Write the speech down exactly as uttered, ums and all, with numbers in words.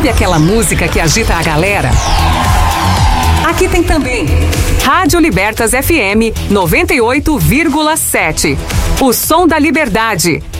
Sabe aquela música que agita a galera? Aqui tem também Rádio Libertas F M noventa e oito vírgula sete. O som da liberdade.